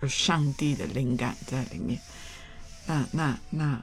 有上帝的灵感在里面。那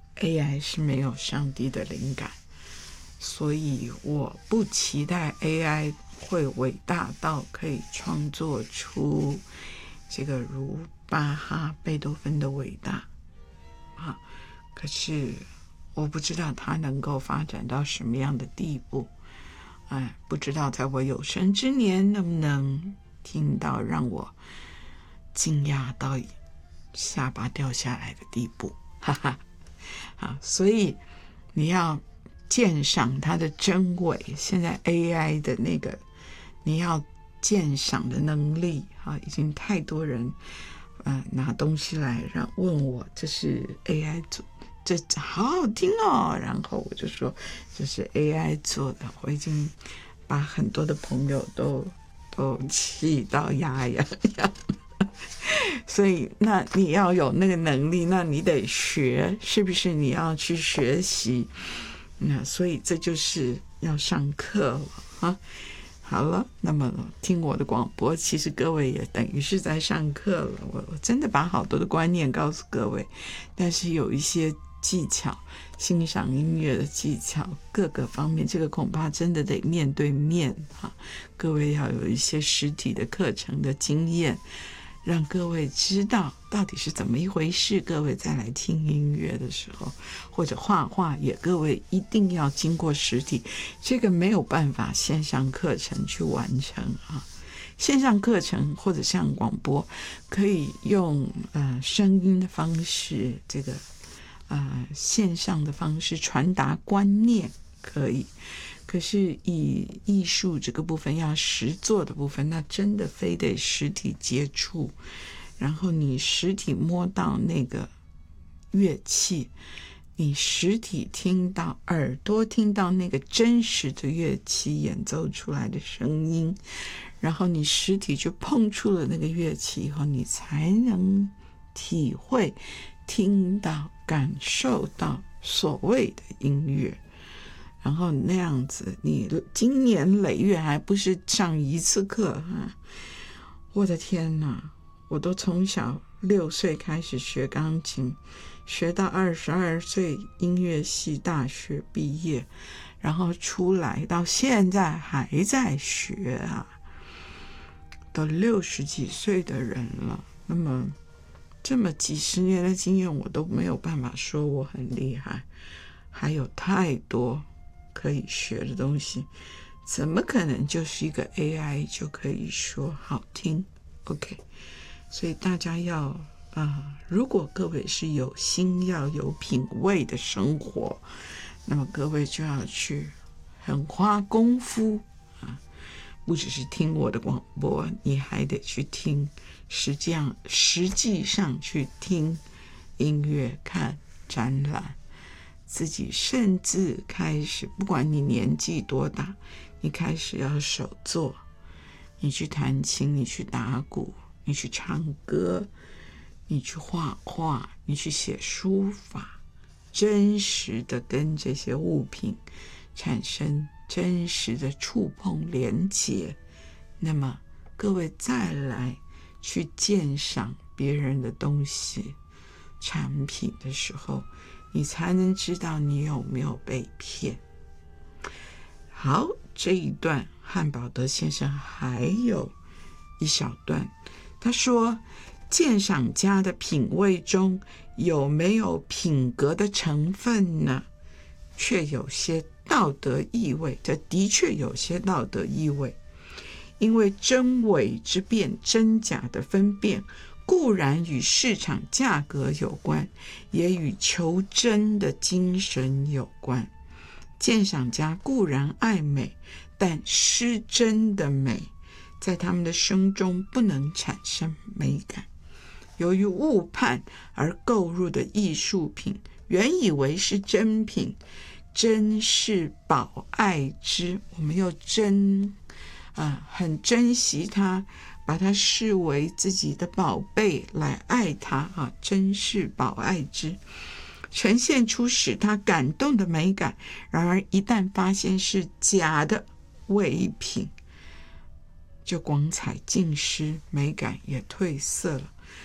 AI 是没有上帝的灵感，所以我不期待 AI 会伟大到可以创作出这个如巴哈、贝多芬的伟大啊。可是我不知道它能够发展到什么样的地步，不知道在我有生之年能不能听到让我惊讶到下巴掉下来的地步，哈哈。好，所以你要鉴赏它的真伪。现在 AI 的那个你要鉴赏的能力已经太多人拿东西来问我，这是 AI 做，这好好听哦，然后我就说这是 AI 做的。我已经把很多的朋友都气到牙痒痒。所以那你要有那个能力，那你得学，是不是？你要去学习，所以这就是要上课了啊。好了，那么听我的广播，其实各位也等于是在上课了。我真的把好多的观念告诉各位，但是有一些技巧，欣赏音乐的技巧，各个方面，这个恐怕真的得面对面各位要有一些实体的课程的经验，让各位知道到底是怎么一回事。各位再来听音乐的时候，或者画画也，各位一定要经过实体，这个没有办法线上课程去完成线上课程或者像广播可以用声音的方式，这个线上的方式传达观念可以，可是以艺术这个部分，要实作的部分，那真的非得实体接触，然后你实体摸到那个乐器，你实体听到，耳朵听到那个真实的乐器演奏出来的声音，然后你实体就碰触了那个乐器以后，你才能体会、听到、感受到所谓的音乐。然后那样子，你经年累月还不是上一次课我的天哪，我都从小6岁开始学钢琴，学到22岁音乐系大学毕业，然后出来到现在还在学都60几岁的人了。那么这么几十年的经验，我都没有办法说我很厉害，还有太多可以学的东西，怎么可能就是一个 AI 就可以说好听 OK。 所以大家要如果各位是有心要有品味的生活，那么各位就要去很花功夫不只是听我的广播，你还得去听，实际上去听音乐、看展览，自己甚至开始，不管你年纪多大，你开始要手作，你去弹琴，你去打鼓，你去唱歌，你去画画，你去写书法，真实的跟这些物品产生真实的触碰连结，那么各位再来去鉴赏别人的东西产品的时候，你才能知道你有没有被骗。好，这一段汉堡德先生还有一小段，他说鉴赏家的品味中有没有品格的成分呢？却有些道德意味，这的确有些道德意味，因为真伪之辨，真假的分辨固然与市场价格有关，也与求真的精神有关。鉴赏家固然爱美，但失真的美在他们的生中不能产生美感。由于误判而购入的艺术品，原以为是真品，真是宝爱之，我们又很珍惜它，把它视为自己的宝贝来爱它真是宝爱之，呈现出使他感动的美感。然而一旦发现是假的伪品，就光彩尽失，美感也褪色了。